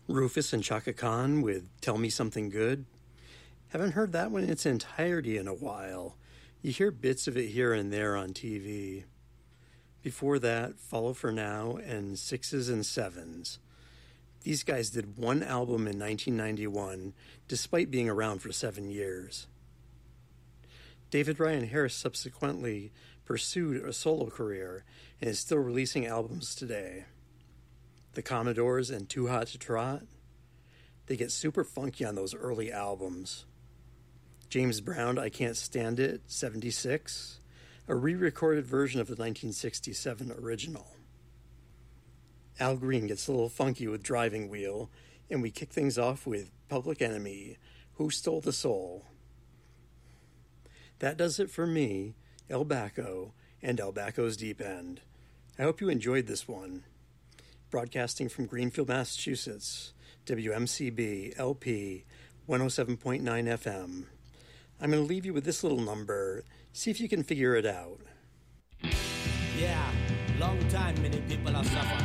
Rufus and Chaka Khan with Tell Me Something Good. Haven't heard that one in its entirety in a while. You hear bits of it here and there on TV. Before that, Follow for Now and Sixes and Sevens. These guys did one album in 1991, despite being around for 7 years. David Ryan Harris subsequently pursued a solo career and is still releasing albums today. The Commodores and Too Hot to Trot, they get super funky on those early albums. James Brown, I Can't Stand It, 76, a re-recorded version of the 1967 original. Al Green gets a little funky with Driving Wheel, and we kick things off with Public Enemy, Who Stole the Soul. That does it for me, El Bacco, and El Bacco's Deep End. I hope you enjoyed this one. Broadcasting from Greenfield, Massachusetts, WMCB LP 107.9 FM. I'm going to leave you with this little number. See if you can figure it out. Yeah, long time many people have suffered.